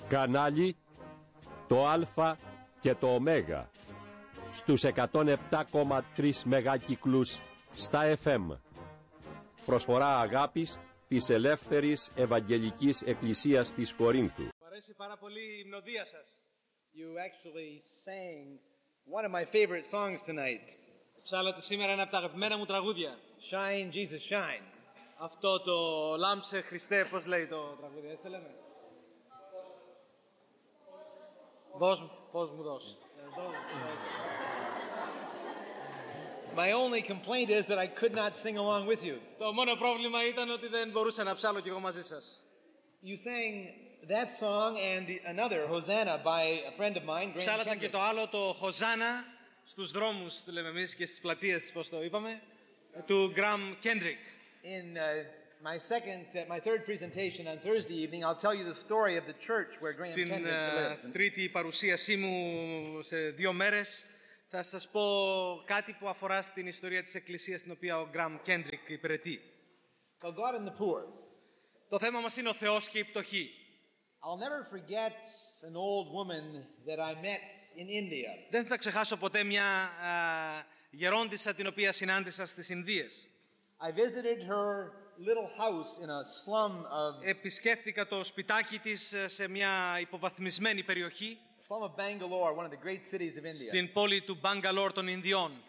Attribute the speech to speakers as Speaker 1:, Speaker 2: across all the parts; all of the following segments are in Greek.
Speaker 1: Κανάλι το Α και το Ω στους 107,3 μεγάκυκλους στα FM. Προσφορά αγάπης της Ελεύθερης Ευαγγελικής Εκκλησίας της Κορίνθου.
Speaker 2: Μου αρέσει πάρα πολύ η υμνοδία σας.
Speaker 3: You actually sang one of my favorite songs tonight.
Speaker 2: Ψάλατε σήμερα ένα από τα αγαπημένα μου τραγούδια.
Speaker 3: Shine, Jesus, shine.
Speaker 2: Αυτό το «Λάμψε Χριστέ», πώς λέει το τραγούδι, έτσι το λέμε. Φως μου δώσ'.
Speaker 3: My only complaint is that I could not sing along with you.
Speaker 2: Το μόνο πρόβλημα ήταν ότι δεν μπορούσα να ψάλω κι εγώ μαζί σας.
Speaker 3: You sang that song and another, Hosanna, by a friend of mine, Graham
Speaker 2: Ψάλατε και
Speaker 3: Kendrick.
Speaker 2: το άλλο, το «Χοζάνα», στους δρόμους, το λέμε εμείς, και στις πλατείες, πώς το είπαμε, του Graham Kendrick.
Speaker 3: In my third presentation on Thursday evening, I'll tell you the story of the church where Graham Kendrick lives.
Speaker 2: Στην τρίτη παρουσίασή μου σε 2 μέρες θα σας πω κάτι που αφορά στην ιστορία της εκκλησίας στην οποία ο Graham Kendrick υπηρετεί.
Speaker 3: Called God and the Poor.
Speaker 2: Το θέμα μας είναι ο Θεός και η πτωχή.
Speaker 3: I'll never forget an old woman that I met in India.
Speaker 2: Δεν θα ξεχάσω ποτέ μια γερόντισσα την οποία συνάντησα στις Ινδίες.
Speaker 3: I visited her little house in a slum of
Speaker 2: Επισκέφτηκα το σπιτάκι της σε μια υποβαθμισμένη περιοχή,
Speaker 3: of Bangalore, one of the great cities of India.
Speaker 2: στην πόλη του Μπαγκαλόρ των Ινδιών.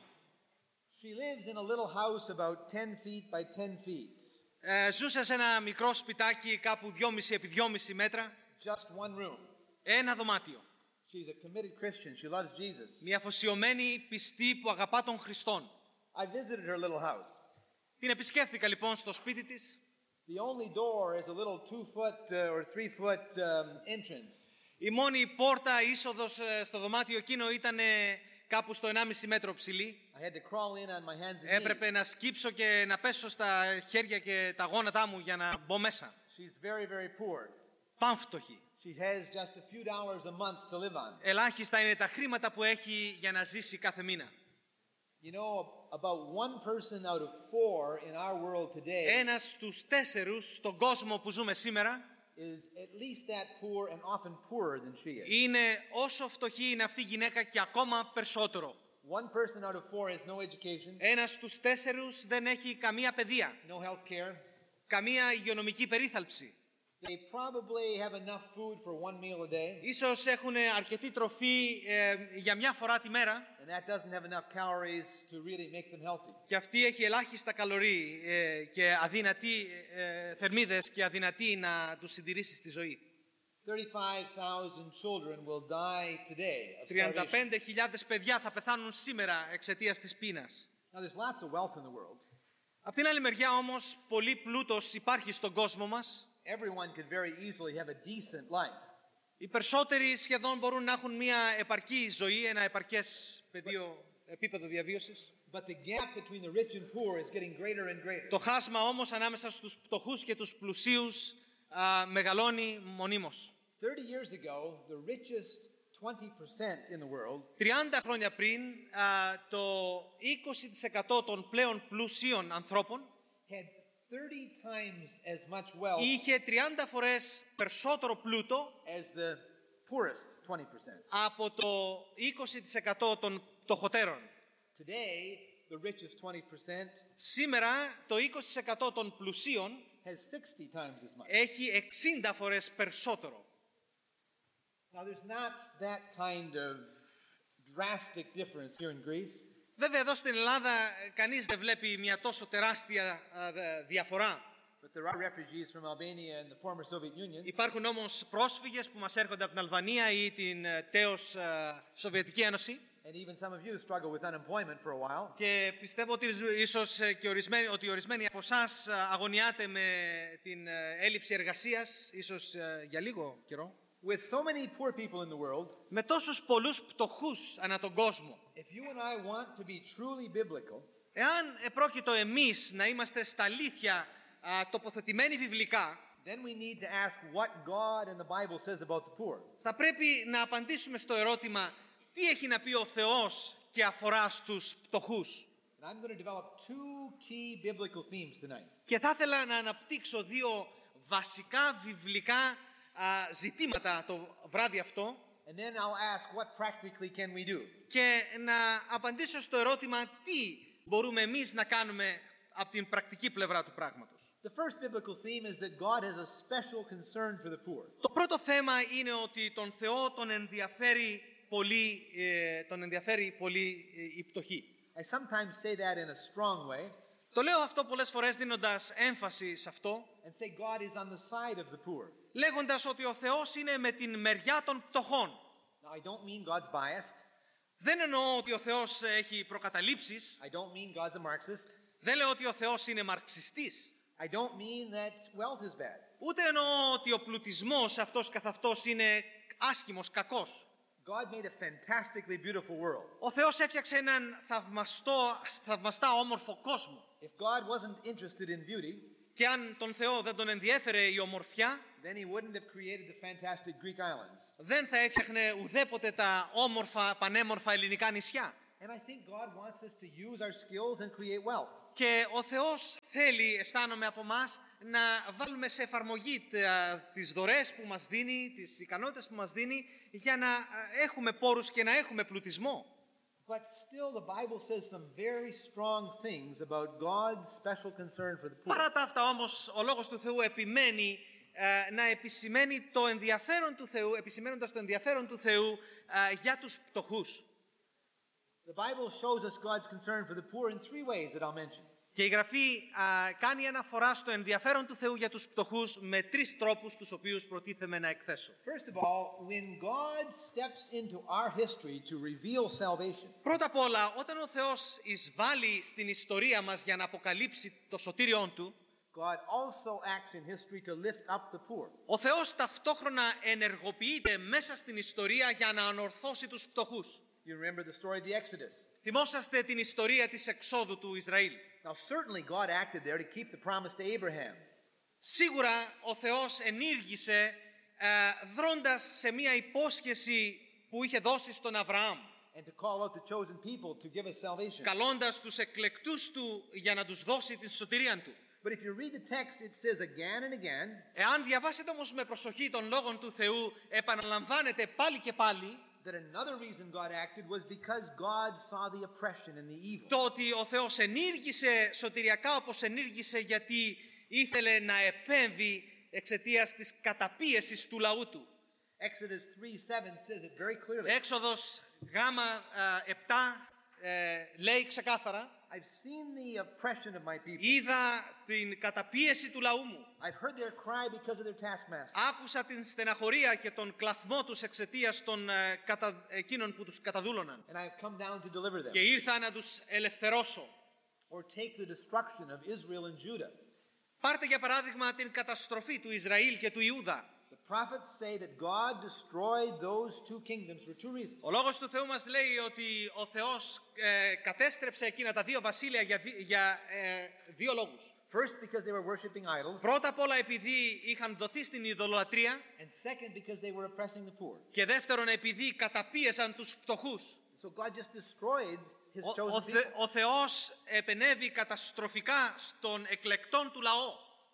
Speaker 3: She lives in a little house about 10 feet by 10 feet.
Speaker 2: Ζούσα σε ένα μικρό σπιτάκι κάπου 2,5 επί 2,5 μέτρα,
Speaker 3: Just one room.
Speaker 2: ένα δωμάτιο.
Speaker 3: She's a committed Christian. She loves Jesus.
Speaker 2: Μια αφοσιωμένη πιστή που αγαπά τον Χριστόν.
Speaker 3: I visited her little house.
Speaker 2: Την επισκέφθηκα λοιπόν στο σπίτι της.
Speaker 3: The only door is a little 2-foot or 3-foot entrance.
Speaker 2: Η μόνη πόρτα είσοδος στο δωμάτιο εκείνο ήταν κάπου στο 1,5 μέτρο ψηλή.
Speaker 3: I had to crawl in on my hands and knees.
Speaker 2: Έπρεπε να σκύψω και να πέσω στα χέρια και τα γόνατά μου για να μπω μέσα.
Speaker 3: She's very, very poor.
Speaker 2: Πάμφτωχη.
Speaker 3: She has just a few dollars a month to live on.
Speaker 2: Ελάχιστα είναι τα χρήματα που έχει για να ζήσει κάθε μήνα.
Speaker 3: You know, about 1 person out of 4 in our world today
Speaker 2: Ένας στους 4 στον κόσμο που ζούμε σήμερα
Speaker 3: is at least that poor and often poorer than she is.
Speaker 2: είναι όσο φτωχή είναι αυτή η γυναίκα και ακόμα περισσότερο.
Speaker 3: 1 person out of 4 has no education,
Speaker 2: Ένας στους 4 δεν έχει καμία παιδεία,
Speaker 3: no health care.
Speaker 2: καμία υγειονομική περίθαλψη.
Speaker 3: They probably have enough food for 1 meal a day,
Speaker 2: Ίσως έχουν αρκετή τροφή για μια φορά τη μέρα
Speaker 3: and that doesn't have enough calories to really make them healthy.
Speaker 2: και αυτή έχει ελάχιστα καλορί και αδυνατή θερμίδες και αδυνατή να τους συντηρήσει στη ζωή.
Speaker 3: 35,000 children will die today of starvation.
Speaker 2: 35.000 παιδιά θα πεθάνουν σήμερα εξαιτίας της πείνας.
Speaker 3: Now there's lots of wealth in the world.
Speaker 2: Απ' την άλλη μεριά όμως πολύ πλούτος υπάρχει στον κόσμο μας.
Speaker 3: Everyone could very easily have a decent life.
Speaker 2: Οι περισσότεροι σχεδόν μπορούν να έχουν μια επαρκή ζωή, ένα επαρκές επίπεδο διαβίωσης.
Speaker 3: But the gap between the rich and poor is getting greater and greater.
Speaker 2: Το χάσμα όμως ανάμεσα στους πτωχούς και τους πλουσίους μεγαλώνει μονίμως.
Speaker 3: 30 years ago, the richest 20% in the world
Speaker 2: 30 χρόνια πριν, το 20% των πλέον πλουσίων ανθρώπων
Speaker 3: had 30 times as much wealth
Speaker 2: είχε 30 φορές περισσότερο πλούτο
Speaker 3: as the poorest 20%.
Speaker 2: από το 20% των πτωχοτέρων.
Speaker 3: Today, the richest 20%
Speaker 2: Σήμερα το 20% των πλουσίων
Speaker 3: has 60 times as much.
Speaker 2: έχει 60 φορές περισσότερο.
Speaker 3: Now, there's not that kind of drastic difference here in Greece.
Speaker 2: Βέβαια εδώ στην Ελλάδα κανείς δεν βλέπει μια τόσο τεράστια διαφορά.
Speaker 3: But there are refugees from Albania and the former Soviet Union.
Speaker 2: Υπάρχουν όμως πρόσφυγες που μας έρχονται από την Αλβανία ή την τέως Σοβιετική Ένωση.
Speaker 3: And even some of you struggle with unemployment for a while.
Speaker 2: Και πιστεύω ότι ίσως και ορισμένοι από εσάς αγωνιάτε με την έλλειψη εργασίας, ίσως για λίγο καιρό.
Speaker 3: With so many poor people in the world,
Speaker 2: Με τόσους πολλούς πτωχούς ανά τον κόσμο,
Speaker 3: if you and I want to be truly biblical,
Speaker 2: εάν επρόκειτο εμείς να είμαστε στα αλήθεια τοποθετημένοι βιβλικά,
Speaker 3: then we need to ask what God and the Bible says about the poor.
Speaker 2: θα πρέπει να απαντήσουμε στο ερώτημα τι έχει να πει ο Θεός και αφορά στους πτωχούς.
Speaker 3: And I'm going to develop 2 key biblical themes tonight.
Speaker 2: Και θα ήθελα να αναπτύξω 2 βασικά βιβλικά ζητήματα το βράδυ αυτό
Speaker 3: and then I'll ask what practically can we do.
Speaker 2: και να απαντήσω στο ερώτημα τι μπορούμε εμείς να κάνουμε από την πρακτική πλευρά του πράγματος.
Speaker 3: The first biblical theme is that God has a special concern for the poor.
Speaker 2: Το πρώτο θέμα είναι ότι τον Θεό τον ενδιαφέρει πολύ η πτωχή.
Speaker 3: I sometimes say that in a strong way
Speaker 2: Το λέω αυτό πολλές φορές δίνοντας έμφαση σε αυτό,
Speaker 3: and say God is on the side of the poor.
Speaker 2: λέγοντας ότι ο Θεός είναι με την μεριά των πτωχών.
Speaker 3: Now, I don't mean God's biased.
Speaker 2: Δεν εννοώ ότι ο Θεός έχει προκαταλήψεις.
Speaker 3: I don't mean God's a Marxist.
Speaker 2: Δεν λέω ότι ο Θεός είναι μαρξιστής.
Speaker 3: I don't mean that wealth is bad.
Speaker 2: Ούτε εννοώ ότι ο πλουτισμός αυτός καθ' αυτός είναι άσχημος, κακός.
Speaker 3: God made a fantastically beautiful world.
Speaker 2: Ο Θεός έφτιαξε έναν θαυμαστά όμορφο κόσμο.
Speaker 3: If God wasn't interested in beauty,
Speaker 2: Και αν τον Θεό δεν τον ενδιέφερε η ομορφιά,
Speaker 3: then he wouldn't have created the fantastic Greek islands.
Speaker 2: δεν θα έφτιαχνε ουδέποτε τα όμορφα, πανέμορφα ελληνικά νησιά.
Speaker 3: And I think God wants us to use our skills and create wealth.
Speaker 2: Και ο Θεός θέλει, αισθάνομαι από μας, να βάλουμε σε εφαρμογή τις δωρεές που μας δίνει, τις ικανότητες που μας δίνει, για να έχουμε πόρους και να έχουμε πλουτισμό.
Speaker 3: But still, the Bible says some very strong things about God's special concern for the poor.
Speaker 2: Παρά τα αυτά όμως, ο Λόγος του Θεού επιμένει να επισημαίνει το ενδιαφέρον του Θεού, επισημαίνοντας το ενδιαφέρον του Θεού για τους πτωχούς.
Speaker 3: The Bible shows us God's concern for the poor in three ways that I'll mention.
Speaker 2: Και η Γραφή κάνει αναφορά στο ενδιαφέρον του Θεού για τους πτωχούς με τρεις τρόπους τους οποίους προτίθεμαι να εκθέσω.
Speaker 3: First of all, when God steps into our history to reveal salvation,
Speaker 2: Πρώτα απ' όλα, όταν ο Θεός εισβάλλει στην ιστορία μας για να αποκαλύψει το σωτήριόν Του,
Speaker 3: God also acts in history to lift up the poor.
Speaker 2: ο Θεός ταυτόχρονα ενεργοποιείται μέσα στην ιστορία για να ανορθώσει τους πτωχούς.
Speaker 3: You remember the story of the Exodus.
Speaker 2: Θυμόσαστε την ιστορία της εξόδου του Ισραήλ.
Speaker 3: Now, certainly God acted there to keep the promise to Abraham.
Speaker 2: Σίγουρα ο Θεός ενήργησε δρώντας σε μία υπόσχεση που είχε δώσει στον Αβραάμ,
Speaker 3: And to call out the chosen people to give us salvation.
Speaker 2: καλώντας τους εκλεκτούς του για να τους δώσει την σωτηρία του.
Speaker 3: But if you read the text, it says again and again
Speaker 2: Εάν διαβάσετε όμως με προσοχή τον Λόγον του Θεού, επαναλαμβάνεται πάλι και πάλι
Speaker 3: that another reason God acted was because God saw the oppression and the evil.
Speaker 2: το ότι ο Θεός ενήργησε σωτηριακά όπως ενήργησε γιατί ήθελε να επέμβει εξαιτίας της καταπίεσης του λαού του.
Speaker 3: Exodus 3:7 says it very clearly.
Speaker 2: Έξοδος Γάμα 7 λέει ξεκάθαρα:
Speaker 3: I've seen the oppression of my people.
Speaker 2: είδα την καταπίεση του λαού μου.
Speaker 3: I've heard their cry because of their taskmaster.
Speaker 2: Άκουσα την στεναχωρία και τον κλαθμό τους εξαιτίας των εκείνων που τους καταδούλωναν.
Speaker 3: And I've come down to deliver them.
Speaker 2: Και ήρθα να τους ελευθερώσω.
Speaker 3: Or take the destruction of Israel and Judah.
Speaker 2: Πάρτε για παράδειγμα την καταστροφή του Ισραήλ και του Ιούδα.
Speaker 3: The prophets say that God destroyed those two kingdoms for two reasons.
Speaker 2: Ο Λόγος του Θεού μας λέει ότι ο Θεός κατέστρεψε εκείνα τα δύο βασίλεια για δύο λόγους.
Speaker 3: First, because they were worshiping idols.
Speaker 2: Πρώτα απ' όλα επειδή είχαν δοθεί στην ειδωλατρία
Speaker 3: And second, because they were oppressing the poor.
Speaker 2: και δεύτερον επειδή καταπίεσαν τους πτωχούς.
Speaker 3: So God just destroyed his chosen people.
Speaker 2: Ο Θεός επενέβη καταστροφικά στον εκλεκτόν του λαό.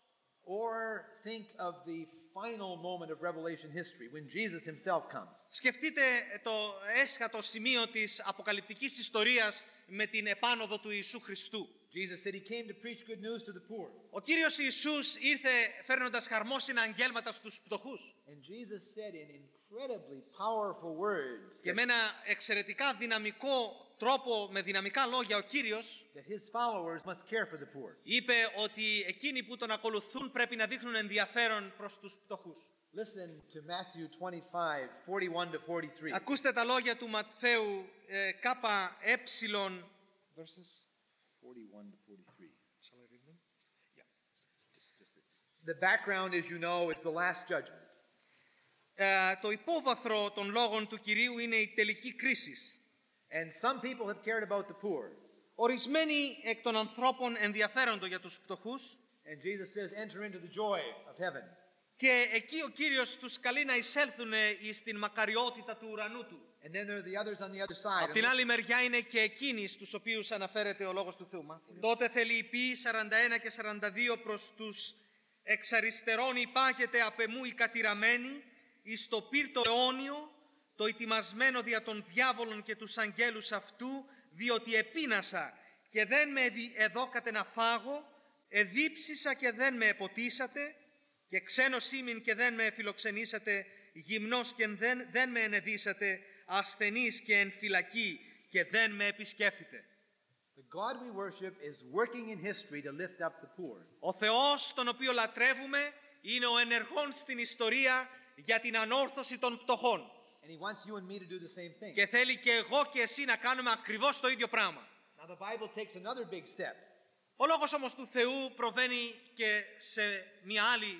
Speaker 3: Or think of the final moment of Revelation history when Jesus himself comes.
Speaker 2: Σκεφτείτε το έσχατο σημείο της αποκαλυπτικής ιστορίας με την επάνωδο του Ιησού Χριστού.
Speaker 3: Jesus said he came to preach good news to the poor.
Speaker 2: Ο Κύριος Ιησούς ήρθε φέρνοντας χαρμόσυνα αγγέλματα στους πτωχούς.
Speaker 3: And Jesus said in incredibly powerful words
Speaker 2: Και με ένα εξαιρετικά δυναμικό τρόπο, με δυναμικά λόγια, ο Κύριος
Speaker 3: that his followers must care for the poor.
Speaker 2: είπε ότι εκείνοι που τον ακολουθούν πρέπει να δείχνουν ενδιαφέρον προς τους πτωχούς.
Speaker 3: Listen to Matthew 25:41 to 43.
Speaker 2: Ακούστε τα λόγια του Ματθαίου κάπα έψιλον
Speaker 3: Verses 41 to 43. The background, as you know, is the last judgment.
Speaker 2: Το υπόβαθρο των λόγων του Κυρίου είναι η τελική κρίση.
Speaker 3: And some people have cared about the poor.
Speaker 2: Ορισμένοι εκ των ανθρώπων ενδιαφέρονται για τους πτωχούς
Speaker 3: And Jesus says, enter into the joy of heaven.
Speaker 2: και εκεί ο Κύριος τους καλεί να εισέλθουν στην μακαριότητα του ουρανού του.
Speaker 3: And then there are the others on the other side.
Speaker 2: Απ' την άλλη μεριά είναι και εκείνοι στους οποίους αναφέρεται ο λόγος του Θεού. Τότε θέλει η ποιή 41 και 42 προς τους Εξ αριστερών υπάγεται απ' εμού η κατηραμένη, εις το πύρτο αιώνιο, το ετοιμασμένο δια των διάβολων και τους αγγέλους αυτού, διότι επίνασα και δεν με εδώκατε να φάγω, εδίψησα και δεν με εποτίσατε, και ξένος ήμην και δεν με φιλοξενήσατε, γυμνός και δεν με ενεδίσατε, ασθενής και εν φυλακή και δεν με επισκέφθητε.
Speaker 3: The God we worship is working in history to lift up the poor.
Speaker 2: Ο Θεός τον οποίο λατρεύουμε είναι ο ενεργών στην ιστορία για την ανόρθωση των πτωχών.
Speaker 3: And he wants you and me to do the same thing.
Speaker 2: Και θέλει και εγώ και εσύ να κάνουμε ακριβώς το ίδιο πράγμα.
Speaker 3: Now the Bible takes another big step.
Speaker 2: Ο λόγος όμως του Θεού προβαίνει και σε μια άλλη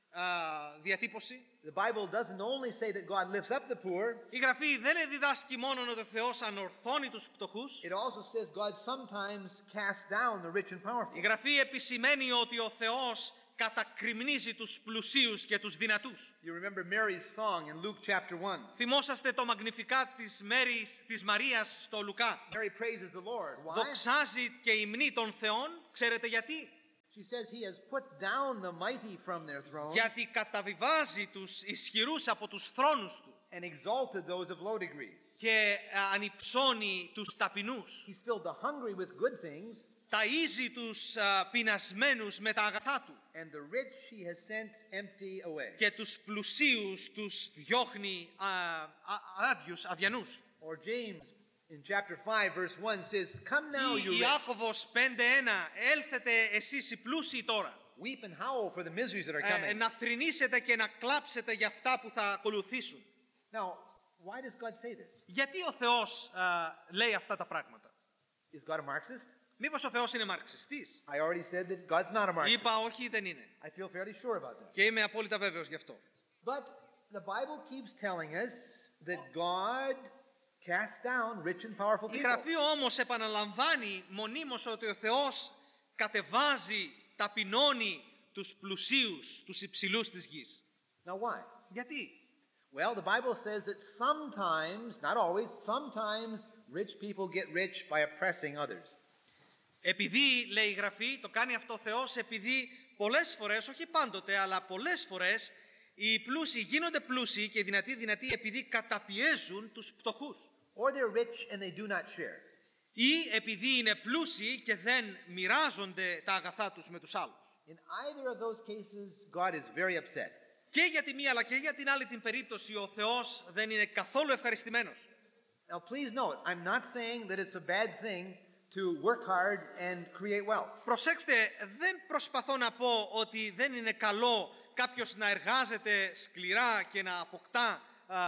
Speaker 2: διατύπωση.
Speaker 3: The Bible doesn't only say that God lifts up the poor,
Speaker 2: Η Γραφή δεν διδάσκει μόνο ότι ο Θεός ανορθώνει τους πτωχούς.
Speaker 3: it also says God sometimes casts down the rich and powerful.
Speaker 2: Η Γραφή επισημαίνει ότι ο Θεός κατακριμνίζει τους πλουσίους και τους δυνατούς.
Speaker 3: You remember Mary's song in Luke chapter 1.
Speaker 2: Θυμόσαστε το Μαγνιφικάτ της Μαρίας στο Λουκά.
Speaker 3: Mary praises the Lord. Why?
Speaker 2: Δοξάζει και υμνεί των Θεών. Ξέρετε γιατί?
Speaker 3: She says he has put down the mighty from their thrones
Speaker 2: Γιατί καταβιβάζει τους ισχυρούς από τους θρόνους του
Speaker 3: and exalted those of low degree.
Speaker 2: και ανυψώνει τους ταπεινούς.
Speaker 3: He's filled the hungry with good things,
Speaker 2: Ταΐζει τους πεινασμένους με τα αγαθά του
Speaker 3: and the rich he has sent empty away.
Speaker 2: και τους πλουσίους τους διώχνει άδειους, αδιανούς.
Speaker 3: Or James in chapter 5 verse 1 says, "Come now, you rich,
Speaker 2: Ιάκωβος 5:1, έλθετε εσείς οι πλούσιοι τώρα,
Speaker 3: weep and howl for the miseries that are coming."
Speaker 2: να θρηνήσετε και να κλάψετε για αυτά που θα ακολουθήσουν.
Speaker 3: Now, why does God say this?
Speaker 2: Γιατί ο Θεός λέει αυτά τα πράγματα?
Speaker 3: Is God a Marxist?
Speaker 2: Μήπως ο Θεός είναι μαρξιστής?
Speaker 3: I already said that God's not a Marxist.
Speaker 2: Είπα όχι, δεν είναι.
Speaker 3: I feel fairly sure about that.
Speaker 2: Και είμαι απόλυτα βέβαιος γι' αυτό.
Speaker 3: But the Bible keeps telling us that God casts down rich and powerful
Speaker 2: Η
Speaker 3: people.
Speaker 2: Γραφή όμως επαναλαμβάνει μονίμως ότι ο Θεός κατεβάζει, ταπεινώνει τους πλουσίους, τους υψηλούς της γης.
Speaker 3: Now why?
Speaker 2: Γιατί?
Speaker 3: Well, the Bible says that sometimes, not always, sometimes rich people get rich by oppressing others.
Speaker 2: Επειδή, λέει η Γραφή, το κάνει αυτό ο Θεός, επειδή πολλές φορές, όχι πάντοτε, αλλά πολλές φορές, οι πλούσιοι γίνονται πλούσιοι και οι δυνατοί επειδή καταπιέζουν τους πτωχούς.
Speaker 3: Or they're rich and they do not share.
Speaker 2: Ή επειδή είναι πλούσιοι και δεν μοιράζονται τα αγαθά τους με τους άλλους.
Speaker 3: In either of those cases, God is very upset.
Speaker 2: Και για τη μία αλλά και για την άλλη την περίπτωση ο Θεός δεν είναι καθόλου ευχαριστημένος.
Speaker 3: Now, please note, I'm not saying that it's a bad thing to work hard and create wealth.
Speaker 2: Προσέξτε, δεν προσπαθώ να πω ότι δεν είναι καλό κάποιος να εργάζεται σκληρά και να αποκτά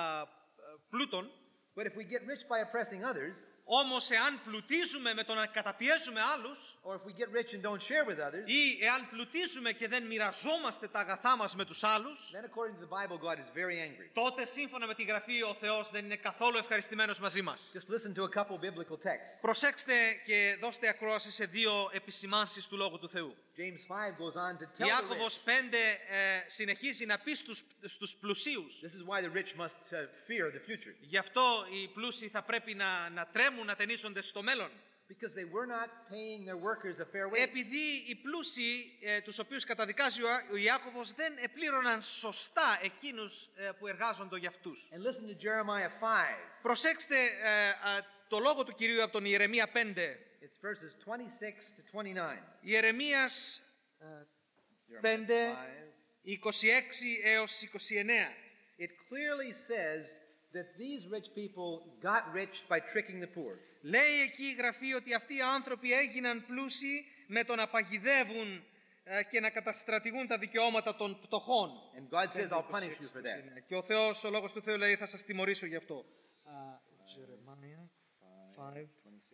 Speaker 2: πλούτον.
Speaker 3: But if we get rich by oppressing others,
Speaker 2: Όμως εάν πλουτίζουμε με το να καταπιέζουμε άλλους,
Speaker 3: or if we get rich and don't share with others,
Speaker 2: ή εάν πλουτίζουμε και δεν μοιραζόμαστε τα αγαθά μας με τους άλλους,
Speaker 3: then according to the Bible, God is very angry.
Speaker 2: τότε σύμφωνα με τη Γραφή ο Θεός δεν είναι καθόλου ευχαριστημένος μαζί μας.
Speaker 3: Just listen to a couple biblical texts.
Speaker 2: Προσέξτε και δώστε ακρόαση σε δύο επισημάνσεις του Λόγου του Θεού.
Speaker 3: James 5 goes on to tell the rich.
Speaker 2: Ιάκωβος 5 συνεχίζει να πει στους πλουσίους.
Speaker 3: This is why the rich must fear the future.
Speaker 2: Γι' αυτό οι πλούσιοι θα πρέπει να τρέμουν, να ταινίσονται στο μέλλον.
Speaker 3: Because they were not paying their workers a fair wage.
Speaker 2: Επειδή οι πλούσιοι, τους οποίους καταδικάζει ο Ιάκωβος, δεν επλήρωναν σωστά εκείνους που εργάζονται για αυτούς.
Speaker 3: And listen to Jeremiah 5.
Speaker 2: Προσέξτε το λόγο του Κυρίου από τον Ιερεμία 5.
Speaker 3: It's verses 26 to 29.
Speaker 2: Ιερεμίας 5, 26 έως 29.
Speaker 3: It clearly says that these rich people got rich by tricking the poor.
Speaker 2: Λέει εκεί η Γραφή ότι αυτοί οι άνθρωποι έγιναν πλούσιοι με το να παγιδεύουν και να καταστρατηγούν τα δικαιώματα των πτωχών.
Speaker 3: And God says, I'll punish you for that.
Speaker 2: Και ο Θεός, ο Λόγος του Θεού λέει, θα σας τιμωρήσω γι' αυτό. Jeremiah 5,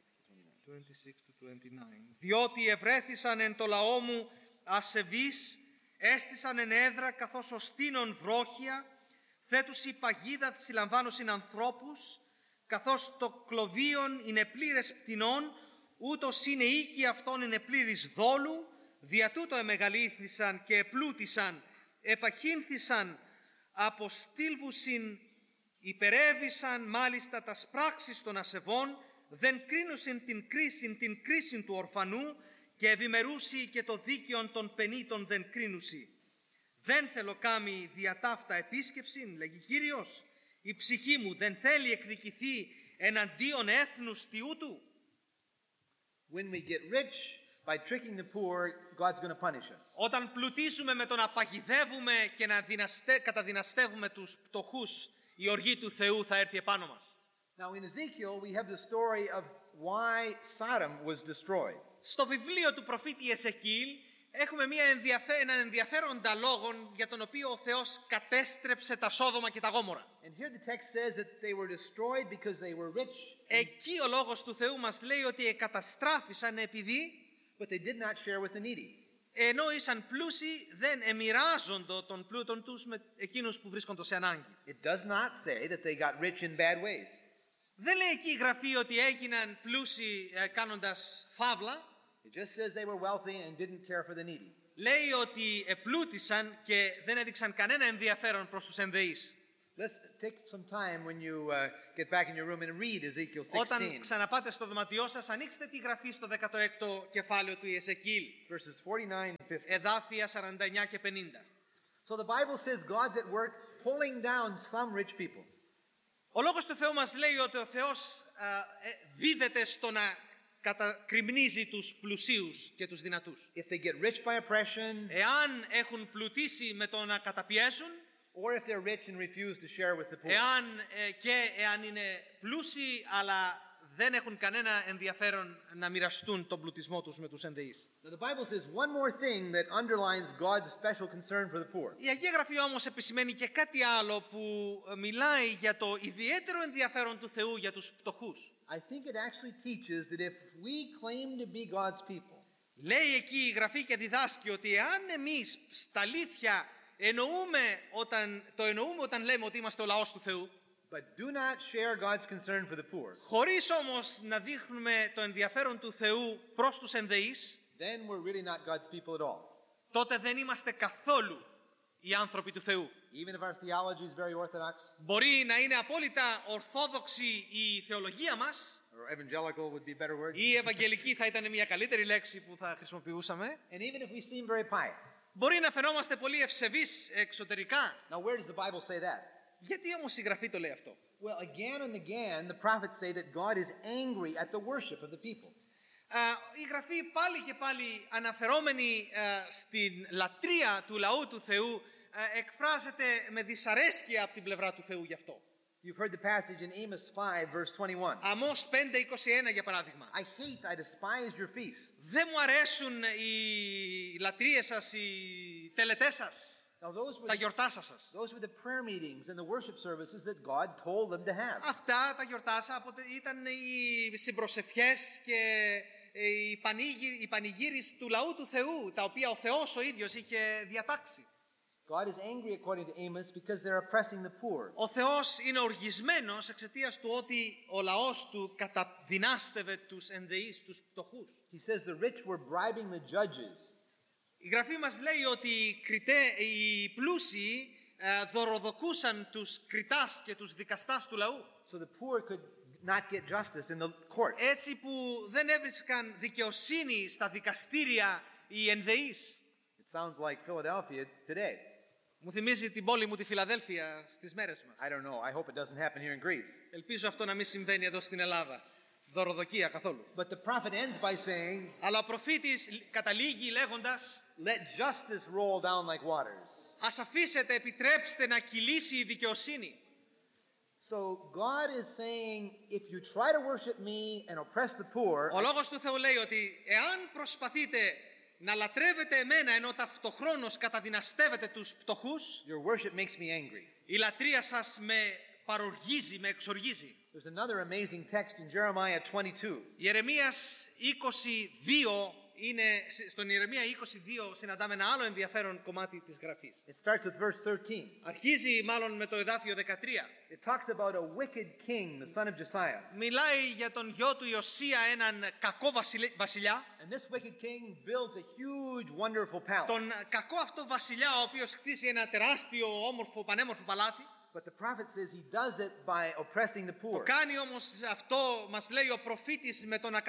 Speaker 2: 26-29. Διότι ευρέθησαν εν το λαό μου ασεβείς, έστησαν εν έδρα καθώς οστήνων βρόχια, θέτουσι παγίδα συλλαμβάνουσιν ανθρώπους, καθώς το κλοβίον είναι πλήρες πτηνών, ούτως είναι οίκοι αυτών είναι πλήρης δόλου, δια τούτο εμεγαλήθησαν και επλούτησαν, επαχύνθησαν, αποστήλβουσιν, υπερέβησαν μάλιστα τας πράξεις των ασεβών, δεν κρίνουσιν την κρίση του ορφανού και ευημερούσι και το δίκαιον των πενήτων δεν κρίνουσι. Δεν θέλω κάμει διατάφτα επίσκεψη, λέγει Κύριος. Η ψυχή μου δεν θέλει εκδικηθεί εναντίον έθνους τιού του.
Speaker 3: When we get rich by tricking the poor, God's going to punish us.
Speaker 2: Όταν πλουτίζουμε με το να παγιδεύουμε και να καταδυναστεύουμε τους πτωχούς, η οργή του Θεού θα έρθει επάνω μας.
Speaker 3: Now in Ezekiel we have the story of why Sodom was destroyed.
Speaker 2: Στο βιβλίο του προφήτη Εσεκίλ έχουμε έναν ενδιαφέροντα λόγο για τον οποίο ο Θεός κατέστρεψε τα Σόδομα και τα Γόμορα.
Speaker 3: And here the text says that they were destroyed because they were rich.
Speaker 2: Εκεί ο λόγος του Θεού μας λέει ότι καταστράφησαν επειδή
Speaker 3: But they did not share with the needy.
Speaker 2: ενώ ήσαν πλούσιοι δεν εμοιράζονται τον πλούτον τους με εκείνους που βρίσκονται σε ανάγκη.
Speaker 3: It does not say that they got rich in bad ways.
Speaker 2: Δεν λέει εκεί η Γραφή ότι έγιναν πλούσιοι κάνοντας φαύλα.
Speaker 3: It just says they were wealthy and didn't care for the needy.
Speaker 2: Λέει ότι επλούτησαν και δεν έδειξαν κανένα ενδιαφέρον προς τους ενδεείς.
Speaker 3: Let's take some time when you get back in your room and read Ezekiel 16.
Speaker 2: Όταν ξαναπάτε στο δωματιό σας, ανοίξτε τη Γραφή στο 16ο κεφάλαιο του Ιεσεκίλ.
Speaker 3: Verses 49 and 50.
Speaker 2: Εδάφια 49 και 50.
Speaker 3: So the Bible says God's at work pulling down some rich people.
Speaker 2: Ο λόγος του Θεού μας λέει ότι ο Θεός δίδεται στο να κατακριμνίζει τους πλουσίους και τους δυνατούς.
Speaker 3: If they get rich by oppression,
Speaker 2: Εάν έχουν πλουτίσει με το να καταπιέσουν,
Speaker 3: or if they're rich and refuse to share with the poor.
Speaker 2: εάν είναι πλούσιοι αλλά δεν έχουν κανένα ενδιαφέρον να μοιραστούν τον πλουτισμό τους με τους ενδεείς.
Speaker 3: Now the Bible says one more thing that underlines God's special concern for the poor.
Speaker 2: Η Αγία Γραφή όμως επισημαίνει και κάτι άλλο που μιλάει για το ιδιαίτερο ενδιαφέρον του Θεού για τους πτωχούς.
Speaker 3: I think it actually teaches that if we claim to be God's people,
Speaker 2: Λέει εκεί η Γραφή και διδάσκει ότι αν εμείς στα αλήθεια εννοούμε όταν λέμε ότι είμαστε ο λαός του Θεού,
Speaker 3: but do not share God's concern for the poor,
Speaker 2: χωρίς όμως να δείχνουμε το ενδιαφέρον του Θεού προς τους ενδεείς,
Speaker 3: then we're really not God's people at all.
Speaker 2: τότε δεν είμαστε καθόλου οι άνθρωποι του Θεού.
Speaker 3: Even if our theology is very orthodox,
Speaker 2: Μπορεί να είναι απόλυτα ορθόδοξη η θεολογία μας,
Speaker 3: or evangelical would be better word,
Speaker 2: ή ευαγγελική θα ήταν μια καλύτερη λέξη που θα χρησιμοποιούσαμε.
Speaker 3: and even if we seem very pious.
Speaker 2: Μπορεί να φαινόμαστε πολύ ευσεβείς εξωτερικά.
Speaker 3: Now where does the Bible say that?
Speaker 2: Γιατί όμως η Γραφή το λέει αυτό?
Speaker 3: Well, again and again the prophets say that God is angry at the worship of the people.
Speaker 2: Η Γραφή πάλι και πάλι αναφερόμενη στην λατρεία του λαού του Θεού εκφράζεται με δυσαρέσκεια από την πλευρά του Θεού γι' αυτό.
Speaker 3: You've heard the passage in Amos 5 verse 21.
Speaker 2: Αμώς 5:21 για παράδειγμα.
Speaker 3: I despise your feasts.
Speaker 2: Δεν μου αρέσουν οι λατρείες σας, οι τελετές σας,
Speaker 3: Now
Speaker 2: τα γιορτάσα σας.
Speaker 3: those were the prayer meetings and the worship services that God told them to have.
Speaker 2: Αυτά τα γιορτάσα ήταν οι συμπροσευχές και οι πανηγύρις του λαού του Θεού, τα οποία ο Θεός ο ίδιος είχε διατάξει.
Speaker 3: God is angry according to Amos because they're oppressing the poor.
Speaker 2: Ο Θεός είναι οργισμένος εξαιτίας του ότι ο λαός του καταδυνάστευε τους ενδεείς, τους πτωχούς.
Speaker 3: He says the rich were bribing the judges.
Speaker 2: Η Γραφή μας λέει ότι οι πλούσιοι δωροδοκούσαν τους κριτάς και τους δικαστάς του λαού.
Speaker 3: So the poor could not get justice in the court.
Speaker 2: Έτσι που δεν έβρισκαν δικαιοσύνη στα δικαστήρια οι ενδεείς.
Speaker 3: It sounds like Philadelphia today.
Speaker 2: Μου θυμίζει την πόλη μου τη Φιλαδέλφια στις μέρες μας.
Speaker 3: I don't know. I hope it doesn't happen here in Greece.
Speaker 2: Ελπίζω αυτό να μην συμβαίνει εδώ στην Ελλάδα. Δωροδοκία καθόλου.
Speaker 3: But the prophet ends by saying,
Speaker 2: Αλλά ο προφήτης καταλήγει λέγοντας,
Speaker 3: let justice roll down like waters.
Speaker 2: ας αφήσετε, επιτρέψτε να κυλήσει η δικαιοσύνη.
Speaker 3: So God is saying, if you try to worship me and oppress the poor,
Speaker 2: Ο λόγος του Θεού λέει ότι εάν προσπαθείτε να λατρεύετε εμένα ενώ ταυτοχρόνως καταδυναστεύετε τους πτωχούς,
Speaker 3: your worship makes me angry.
Speaker 2: η λατρεία σας με παροργίζει, με εξοργίζει.
Speaker 3: There's another amazing text in Jeremiah 22.
Speaker 2: Ιερεμίας 22 στον Ιερεμία 22 συναντάμε ένα άλλο ενδιαφέρον κομμάτι της Γραφής.
Speaker 3: It starts with verse 13.
Speaker 2: Αρχίζει μάλλον με το εδάφιο 13.
Speaker 3: It talks about a wicked king, the son of Josiah.
Speaker 2: Μιλάει για τον γιο του Ιωσία, έναν κακό βασιλιά.
Speaker 3: And this wicked king builds a huge, wonderful palace.
Speaker 2: Τον κακό αυτό βασιλιά, ο οποίος χτίσει ένα τεράστιο, όμορφο, πανέμορφο παλάτι.
Speaker 3: But the prophet says he does it by oppressing the poor.
Speaker 2: Το κάνει όμως αυτό, μας λέει ο προφήτης, με το να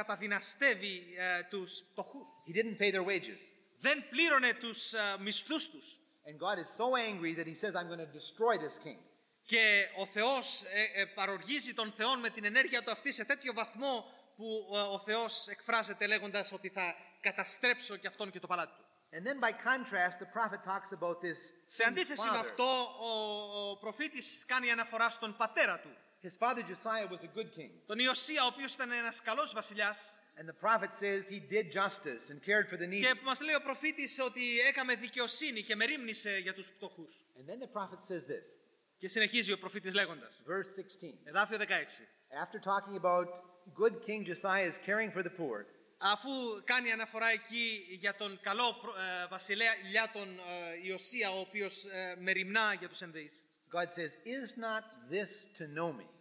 Speaker 2: καταδυναστεύει τους πτωχούς.
Speaker 3: He didn't pay their wages.
Speaker 2: Δεν πλήρωνε τους μισθούς τους.
Speaker 3: And God is so angry that he says, I'm going to destroy this king.
Speaker 2: Και ο Θεός παροργίζει τον Θεό με την ενέργεια του αυτή σε τέτοιο βαθμό που ο Θεός εκφράζεται λέγοντας ότι θα καταστρέψω και αυτόν και το παλάτι του.
Speaker 3: And then by contrast, the prophet talks about this
Speaker 2: Σε αντίθεση με αυτό, ο προφήτης κάνει αναφορά στον πατέρα του,
Speaker 3: His father Josiah was a good king.
Speaker 2: τον Ιωσία, ο οποίος ήταν ένας καλός βασιλιάς.
Speaker 3: And the prophet says he did justice and cared for the needy.
Speaker 2: Και μας λέει ο προφήτης ότι έκαμε δικαιοσύνη και μερίμνησε για τους φτωχούς.
Speaker 3: And then the prophet says this,
Speaker 2: Και συνεχίζει ο προφήτης λέγοντας,
Speaker 3: verse 16.
Speaker 2: εδάφιο 16.
Speaker 3: After talking about good King Josiah's caring for the poor,
Speaker 2: Αφού κάνει αναφορά εκεί για τον καλό βασιλιά τον Ιωσία, ο οποίος μεριμνά για τους ενδεείς.
Speaker 3: God says, is not this to know me?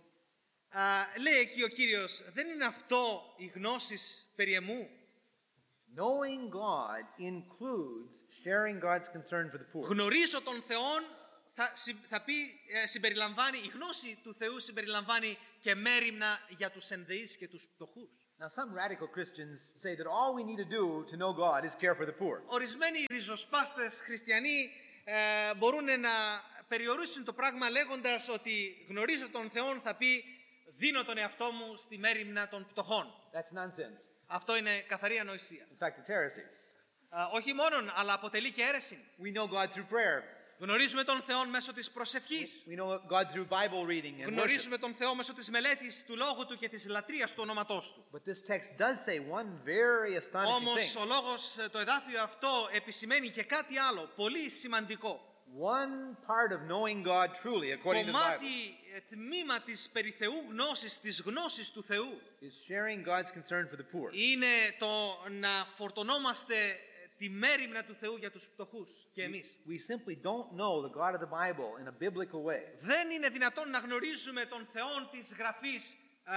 Speaker 2: Λέει εκεί ο Κύριος, δεν είναι αυτό οι γνώσεις περί εμού?
Speaker 3: Knowing God includes sharing God's concern for the poor.
Speaker 2: Γνωρίζω τον Θεόν, θα πει, συμπεριλαμβάνει, η γνώση του Θεού συμπεριλαμβάνει και μέριμνα για τους ενδεείς και τους φτωχούς.
Speaker 3: Now, some radical Christians say that all we need to do to know God is care for the poor.
Speaker 2: Ορισμένοι ριζοσπάστες χριστιανοί μπορούν να περιορίσουν το πράγμα λέγοντας ότι γνωρίζω τον Θεόν, θα πει δίνω τον εαυτό μου στη μέριμνα των φτωχών.
Speaker 3: That's nonsense.
Speaker 2: Αυτό είναι καθαρή ανοησία.
Speaker 3: In fact, it's heresy.
Speaker 2: Όχι μόνον, αλλά αποτελεί και αίρεση.
Speaker 3: We know God through prayer.
Speaker 2: Γνωρίζουμε τον Θεό μέσω της προσευχής.
Speaker 3: We know God through Bible reading and worship.
Speaker 2: Γνωρίζουμε τον Θεό μέσω της μελέτης του Λόγου Του και της λατρείας του ονόματός Του.
Speaker 3: But this text does say one very astonishing
Speaker 2: Όμως
Speaker 3: thing.
Speaker 2: ο λόγος, το εδάφιο αυτό επισημαίνει και κάτι άλλο, πολύ σημαντικό.
Speaker 3: One part of knowing God truly, according to the Bible,
Speaker 2: Κομμάτι, τμήμα της περί Θεού γνώσης, της γνώσης του Θεού,
Speaker 3: is sharing God's concern for the poor.
Speaker 2: είναι το να φορτωνόμαστε τη μέριμνα του Θεού για τους φτωχούς και εμείς.
Speaker 3: We simply don't know the God of the Bible in a biblical way
Speaker 2: Δεν είναι δυνατόν να γνωρίζουμε τον Θεό της Γραφής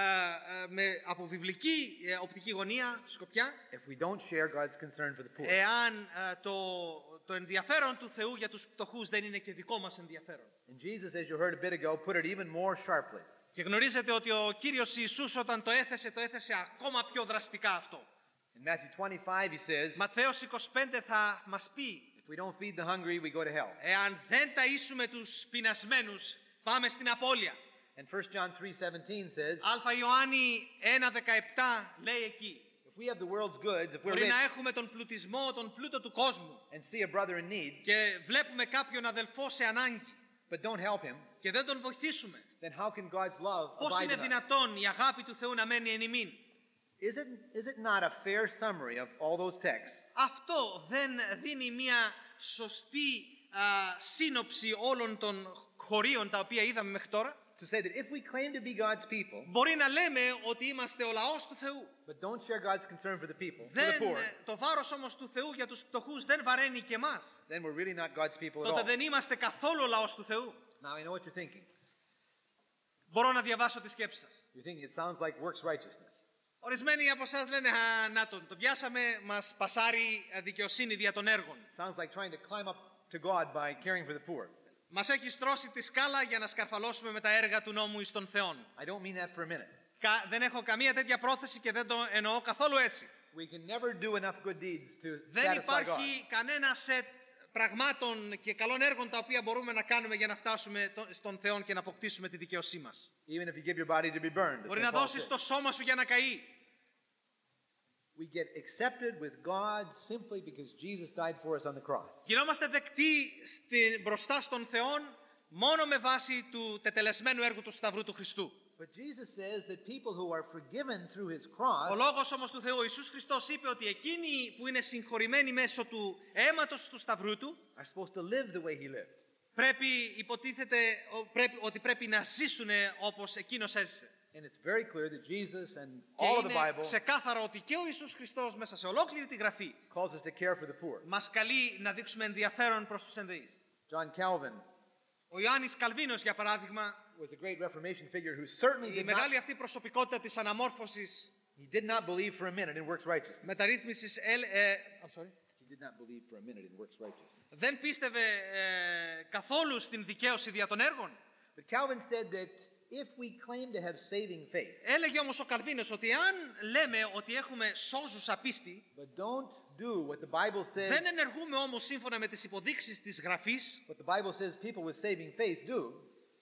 Speaker 2: από βιβλική οπτική γωνία, σκοπιά,
Speaker 3: if we don't share God's concern for the poor.
Speaker 2: εάν το ενδιαφέρον του Θεού για τους φτωχούς δεν είναι και δικό μας ενδιαφέρον.
Speaker 3: And Jesus, as you heard a bit ago, put it even more sharply.
Speaker 2: Και γνωρίζετε ότι ο Κύριος Ιησούς όταν το έθεσε ακόμα πιο δραστικά αυτό.
Speaker 3: In Matthew 25, he says,
Speaker 2: Ματθαίος 25 θα μας πει,
Speaker 3: if we don't feed the hungry, we go to hell.
Speaker 2: εάν δεν ταΐσουμε τους πεινασμένους, πάμε στην απώλεια.
Speaker 3: And 1 John 3:17 says,
Speaker 2: Α Ιωάννη 1:17 λέει εκεί,
Speaker 3: if we have the world's goods, if we're
Speaker 2: μπορεί να
Speaker 3: rich
Speaker 2: έχουμε τον πλουτισμό, τον πλούτο του κόσμου
Speaker 3: and see a brother in need,
Speaker 2: και βλέπουμε κάποιον αδελφό σε ανάγκη
Speaker 3: but don't help him,
Speaker 2: και δεν τον βοηθήσουμε,
Speaker 3: then how can God's love
Speaker 2: πώς
Speaker 3: abide
Speaker 2: είναι
Speaker 3: in us?
Speaker 2: δυνατόν η αγάπη του Θεού να μένει εν ημίν?
Speaker 3: Is it not a fair summary of all those texts?
Speaker 2: Αυτό δεν δίνει μια σωστή σύνοψη όλων των χωρίων τα οποία είδαμε μέχρι τώρα?
Speaker 3: To say that if we claim to be God's people,
Speaker 2: Μπορεί να λέμε ότι είμαστε ο λαός του Θεού.
Speaker 3: but don't share God's concern for the people, for the
Speaker 2: Δεν,
Speaker 3: poor,
Speaker 2: το βάρος όμως του Θεού για τους φτωχούς δεν βαραίνει και εμάς.
Speaker 3: then we're really not God's people at
Speaker 2: Τότε
Speaker 3: all.
Speaker 2: δεν είμαστε καθόλου ο λαός του Θεού.
Speaker 3: Now I know what you're thinking.
Speaker 2: Μπορώ να διαβάσω τη σκέψη σας.
Speaker 3: You're thinking it sounds like works righteousness.
Speaker 2: Ορισμένοι από εσάς λένε, να τον πιάσαμε, μας πασάρει δικαιοσύνη δια των έργων.
Speaker 3: Sounds like trying to climb up to God by caring for the poor.
Speaker 2: Μας έχει στρώσει τη σκάλα για να σκαρφαλώσουμε με τα έργα του νόμου εις των Θεών.
Speaker 3: I don't mean that for a minute.
Speaker 2: Δεν έχω καμία τέτοια πρόθεση και δεν το εννοώ καθόλου έτσι.
Speaker 3: We can never do enough good deeds to
Speaker 2: Δεν
Speaker 3: satisfy God.
Speaker 2: υπάρχει κανένα σετ πραγμάτων και καλών έργων τα οποία μπορούμε να κάνουμε για να φτάσουμε στον Θεό και να αποκτήσουμε τη δικαιοσύνη μας.
Speaker 3: Even if you give your body to be burned. as
Speaker 2: Μπορεί
Speaker 3: St.
Speaker 2: να
Speaker 3: Paul
Speaker 2: δώσεις
Speaker 3: said.
Speaker 2: το σώμα σου για να καεί.
Speaker 3: We get accepted with God simply because Jesus died for us on the cross.
Speaker 2: Γινόμαστε δεκτοί μπροστά στον Θεό μόνο με βάση του τετελεσμένου έργου του Σταυρού του Χριστού.
Speaker 3: But Jesus says that people who are forgiven through his
Speaker 2: Ο
Speaker 3: cross
Speaker 2: λόγος όμως του Θεού, ο Ιησούς Χριστός είπε ότι εκείνοι που είναι συγχωρημένοι μέσω του αίματος του Σταυρού του
Speaker 3: are supposed to live the way he lived.
Speaker 2: πρέπει, υποτίθεται ότι πρέπει να ζήσουν όπως εκείνος έζησε.
Speaker 3: And it's very clear that Jesus and
Speaker 2: Και
Speaker 3: all of the
Speaker 2: είναι
Speaker 3: Bible
Speaker 2: ξεκάθαρο ότι και ο Ιησούς Χριστός μέσα σε ολόκληρη τη Γραφή
Speaker 3: calls us to care for the poor.
Speaker 2: μας καλεί να δείξουμε ενδιαφέρον προς τους ενδεείς.
Speaker 3: John Calvin
Speaker 2: Ο Ιωάννης Καλβίνος, για παράδειγμα,
Speaker 3: was a great Reformation figure who certainly
Speaker 2: η
Speaker 3: did
Speaker 2: μεγάλη
Speaker 3: not,
Speaker 2: αυτή προσωπικότητα της αναμόρφωσης
Speaker 3: he did not believe for a minute in works righteousness.
Speaker 2: μεταρρύθμισης
Speaker 3: He did not believe for a minute in works righteousness.
Speaker 2: δεν πίστευε καθόλου στην δικαίωση δια των έργων.
Speaker 3: But Calvin said that if we claim to have saving faith,
Speaker 2: Έλεγε όμως ο Καλβίνος ότι αν λέμε ότι έχουμε σώζουσα πίστη,
Speaker 3: but don't do what the Bible says,
Speaker 2: δεν ενεργούμε όμως σύμφωνα με τις υποδείξεις της Γραφής,
Speaker 3: what the Bible says people with saving faith do,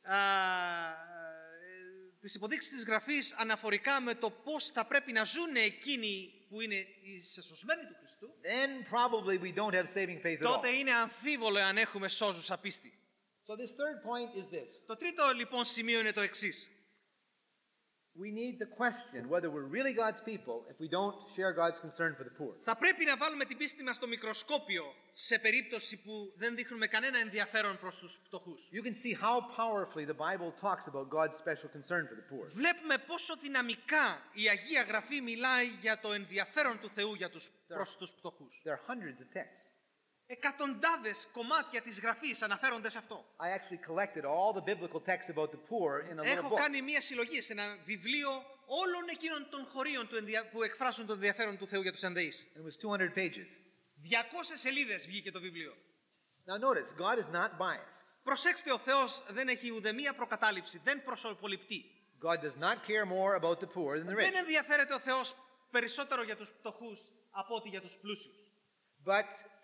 Speaker 2: τις υποδείξεις της Γραφής αναφορικά με το πώς θα πρέπει να ζουν εκείνοι που είναι οι σεσωσμένοι του Χριστού,
Speaker 3: then probably we don't have saving faith at all.
Speaker 2: τότε είναι αμφίβολο αν έχουμε σώζουσα πίστη.
Speaker 3: So this third point is this.
Speaker 2: Το τρίτο λοιπόν σημείο είναι το εξής.
Speaker 3: We need to question whether we're really God's people if we don't share God's concern for the poor.
Speaker 2: Θα πρέπει να βάλουμε την πίστη μας στο μικροσκόπιο σε περίπτωση που δεν δείχνουμε κανένα ενδιαφέρον προς τους φτωχούς.
Speaker 3: You can see how powerfully the Bible talks about God's special concern for the poor.
Speaker 2: Βλέπουμε πόσο δυναμικά η Αγία Γραφή μιλάει για το ενδιαφέρον του Θεού προς τους φτωχούς.
Speaker 3: There are hundreds of texts.
Speaker 2: Εκατοντάδες κομμάτια της Γραφής αναφέρονται σε αυτό.
Speaker 3: I actually collected all the biblical texts about the poor in a little
Speaker 2: Έχω
Speaker 3: book.
Speaker 2: κάνει μία συλλογή σε ένα βιβλίο όλων εκείνων των χωρίων που εκφράσουν το ενδιαφέρον του Θεού για τους ενδεείς.
Speaker 3: It was 200 pages.
Speaker 2: 200 σελίδες βγήκε το βιβλίο.
Speaker 3: Now notice, God is not biased.
Speaker 2: Προσέξτε, ο Θεός δεν έχει ουδεμία προκατάληψη, δεν προσωποληπτεί.
Speaker 3: God does not care more about the poor than the
Speaker 2: Δεν
Speaker 3: rich.
Speaker 2: ενδιαφέρεται ο Θεός περισσότερο για τους φτωχούς από ότι για τους πλούσιους.
Speaker 3: But